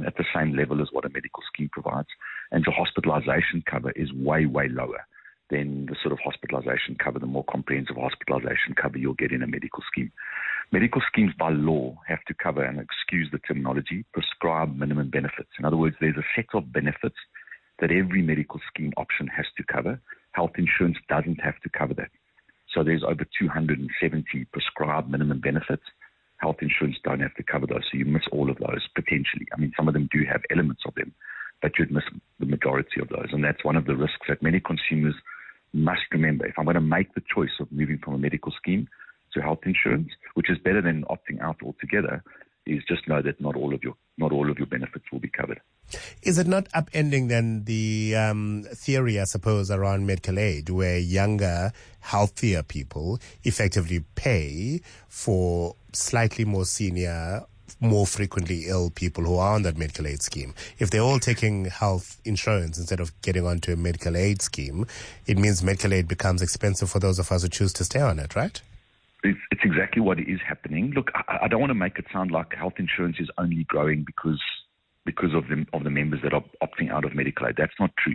at the same level as what a medical scheme provides, and your hospitalization cover is way, way lower than the sort of hospitalization cover, the more comprehensive hospitalization cover you'll get in a medical scheme. Medical schemes by law have to cover, and excuse the terminology, prescribed minimum benefits. In other words, there's a set of benefits that every medical scheme option has to cover. Health insurance doesn't have to cover that. So there's over 270 prescribed minimum benefits. Health insurance don't have to cover those, so you miss all of those potentially. I mean, some of them do have elements of them, but you'd miss the majority of those. And that's one of the risks that many consumers must remember. If I'm going to make the choice of moving from a medical scheme to health insurance, which is better than opting out altogether, is just know that not all of your benefits will be covered. Is it not upending then the theory, I suppose, around medical aid, where younger, healthier people effectively pay for slightly more senior, more frequently ill people who are on that medical aid scheme? If they're all taking health insurance instead of getting onto a medical aid scheme, it means medical aid becomes expensive for those of us who choose to stay on it, right? It's exactly what is happening. Look, I don't want to make it sound like health insurance is only growing because of the members that are opting out of medical aid. That's not true.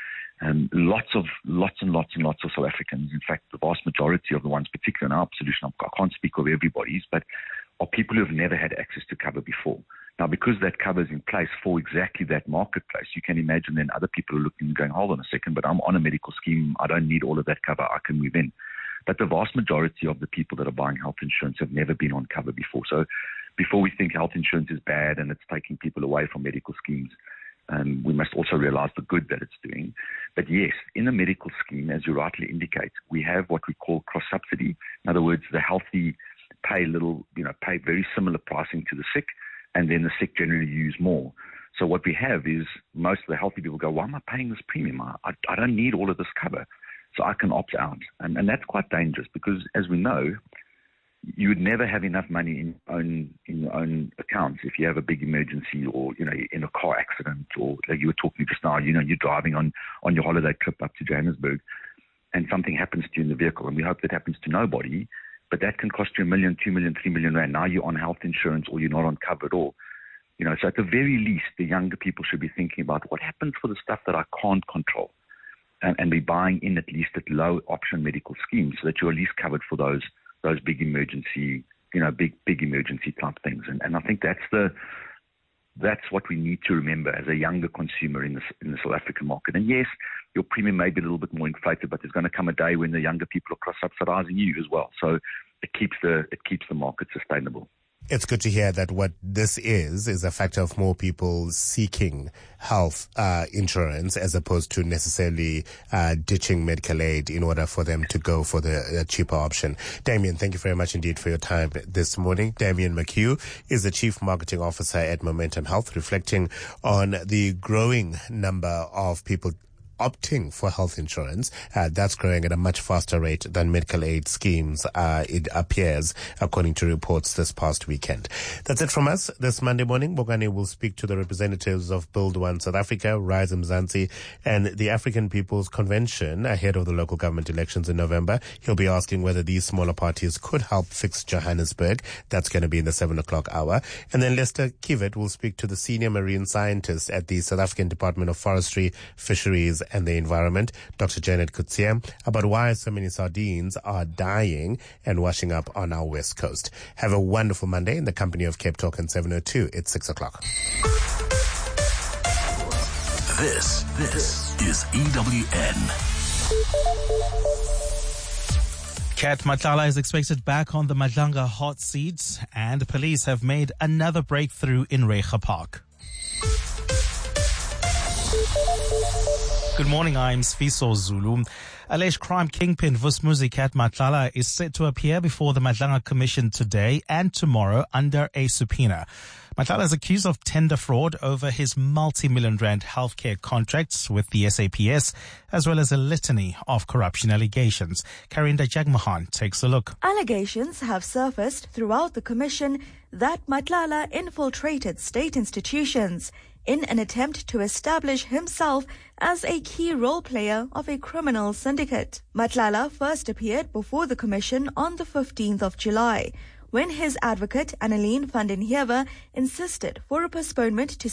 Lots and lots of South Africans, in fact, the vast majority of the ones, particularly in our solution, I can't speak of everybody's, but are people who have never had access to cover before. Now, because that cover is in place for exactly that marketplace, you can imagine then other people are looking and going, hold on a second, but I'm on a medical scheme. I don't need all of that cover. I can move in. But the vast majority of the people that are buying health insurance have never been on cover before. So before we think health insurance is bad and it's taking people away from medical schemes, we must also realize the good that it's doing. But yes, in a medical scheme, as you rightly indicate, we have what we call cross-subsidy. In other words, the healthy pay pay very similar pricing to the sick, and then the sick generally use more. So what we have is most of the healthy people go, why am I paying this premium? I don't need all of this cover. So I can opt out. And that's quite dangerous because, as we know, you would never have enough money in your own accounts if you have a big emergency or, in a car accident, or like you were talking just now, you're driving on your holiday trip up to Johannesburg and something happens to you in the vehicle. And we hope that happens to nobody, but that can cost you 1 million, 2 million, 3 million rand. Now you're on health insurance or you're not on cover at all. So at the very least, the younger people should be thinking about what happens for the stuff that I can't control. And be buying in at least at low option medical schemes so that you're at least covered for those big emergency, big emergency type things. And I think that's what we need to remember as a younger consumer in the South African market. And yes, your premium may be a little bit more inflated, but there's going to come a day when the younger people are cross-subsidizing you as well. So it keeps the market sustainable. It's good to hear that what this is a factor of more people seeking health insurance as opposed to necessarily ditching medical aid in order for them to go for the cheaper option. Damien, thank you very much indeed for your time this morning. Damien McHugh is the Chief Marketing Officer at Momentum Health, reflecting on the growing number of people opting for health insurance. That's growing at a much faster rate than medical aid schemes, it appears, according to reports this past weekend. That's it from us this Monday morning. Bongani will speak to the representatives of Build One South Africa, Rise Mzansi, and the African People's Convention ahead of the local government elections in November. He'll be asking whether these smaller parties could help fix Johannesburg. That's going to be in the 7 o'clock hour. And then Lester Kivet will speak to the senior marine scientist at the South African Department of Forestry, Fisheries and the Environment, Dr. Janet Kutsia, about why so many sardines are dying and washing up on our west coast. Have a wonderful Monday in the company of Cape Talk and 702. It's 6 o'clock. This is EWN. Kat Matlala is expected back on the Madlanga hot seat, and police have made another breakthrough in Reiger Park. Good morning, I'm Sfiso Zulu. Alleged crime kingpin Vusmuzi Kat Matlala is set to appear before the Madlanga Commission today and tomorrow under a subpoena. Matlala is accused of tender fraud over his multi-million rand healthcare contracts with the SAPS, as well as a litany of corruption allegations. Karinda Jagmohan takes a look. Allegations have surfaced throughout the commission that Matlala infiltrated state institutions in an attempt to establish himself as a key role player of a criminal syndicate. Matlala first appeared before the commission on the 15th of July, when his advocate Annelien van den Heever insisted for a postponement to